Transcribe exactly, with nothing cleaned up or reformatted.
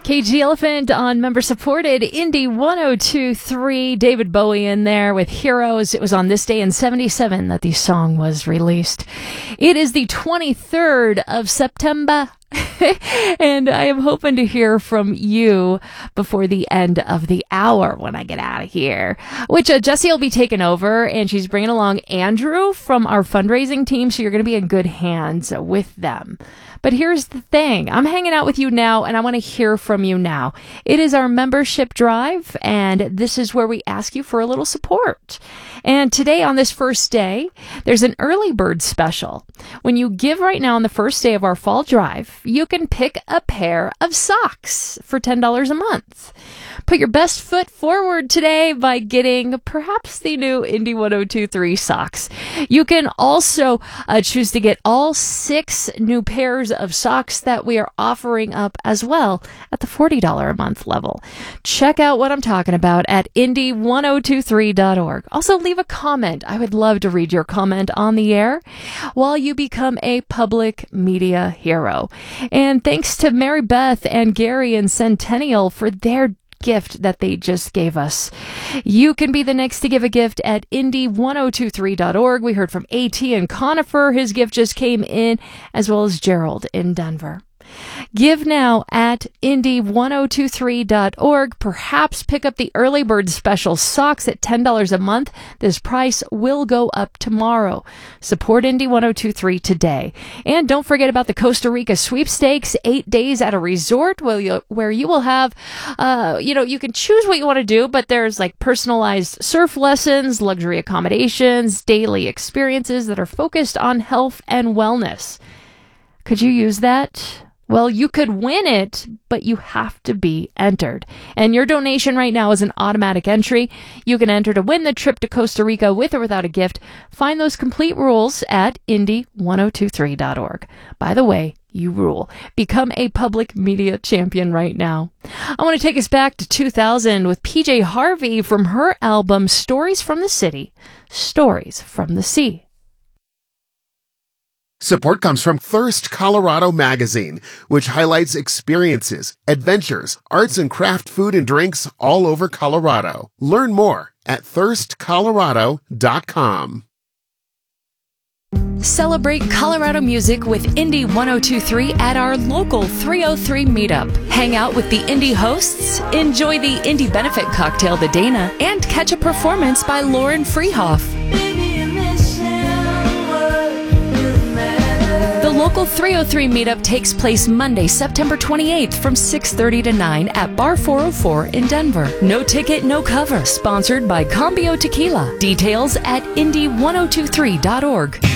Cage the Elephant on member-supported Indie one oh two point three. David Bowie in there with Heroes. It was on this day in seventy-seven that the song was released. It is the twenty-third of September. And I am hoping to hear from you before the end of the hour when I get out of here, which uh, Jessie will be taking over, and she's bringing along Andrew from our fundraising team, so you're going to be in good hands with them. But here's the thing. I'm hanging out with you now, and I want to hear from you now. It is our membership drive, and this is where we ask you for a little support. And today, on this first day, there's an early bird special. When you give right now on the first day of our fall drive, you can pick a pair of socks for ten dollars a month. Put your best foot forward today by getting perhaps the new Indie one oh two point three socks. You can also uh, choose to get all six new pairs of socks that we are offering up as well at the forty dollars a month level. Check out what I'm talking about at indie one oh two three dot org. Also, leave a comment. I would love to read your comment on the air while you become a public media hero. And thanks to Mary Beth and Gary and Centennial for their gift that they just gave us. You can be the next to give a gift at indie one oh two three dot org. We heard from AT and Conifer. His gift just came in, as well as Gerald in Denver. Give now at indie one oh two three dot org. Perhaps pick up the early bird special socks at ten dollars a month. This price will go up tomorrow. Support Indie one oh two three today. And don't forget about the Costa Rica sweepstakes, eight days at a resort where you, where you will have, uh, you know, you can choose what you want to do, but there's like personalized surf lessons, luxury accommodations, daily experiences that are focused on health and wellness. Could you use that? Well, you could win it, but you have to be entered. And your donation right now is an automatic entry. You can enter to win the trip to Costa Rica with or without a gift. Find those complete rules at indie one oh two three dot org. By the way, you rule. Become a public media champion right now. I want to take us back to two thousand with P J Harvey from her album Stories from the City, Stories from the Sea. Support comes from Thirst Colorado Magazine, which highlights experiences, adventures, arts and craft food and drinks all over Colorado. Learn more at thirst colorado dot com. Celebrate Colorado music with Indie one oh two point three at our local three oh three meetup. Hang out with the Indie hosts, enjoy the Indie benefit cocktail The Dana, and catch a performance by Lauren Freehoff. The local three oh three meetup takes place Monday, September twenty-eighth from six thirty to nine at Bar four oh four in Denver. No ticket, no cover. Sponsored by Cambio Tequila. Details at indie one oh two three dot org.